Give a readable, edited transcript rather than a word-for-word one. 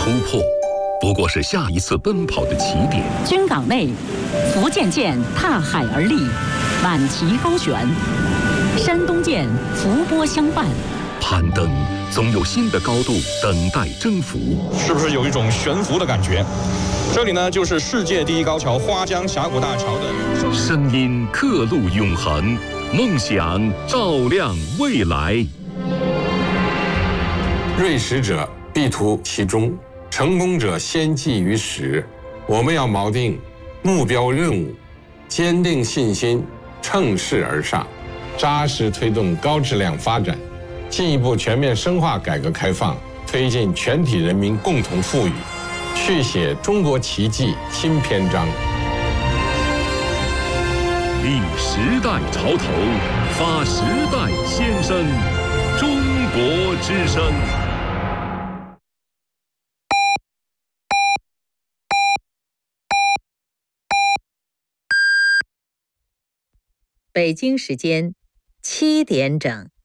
突破不过是下一次奔跑的起点。 军港内，福建舰踏海而立，满旗高悬；山东舰伏波相伴。 攀登总有新的高度等待征服， 是不是有一种悬浮的感觉？这里呢，就是世界第一高桥花江峡谷大桥的声音刻录永恒，梦想照亮未来。 锐识者必图其中，成功者先记于始。我们要锚定目标任务，坚定信心，乘势而上，扎实推动高质量发展，进一步全面深化改革开放，推进全体人民共同富裕，续写中国奇迹新篇章。 立时代潮头，发时代先声，中国之声。 北京时间7点整。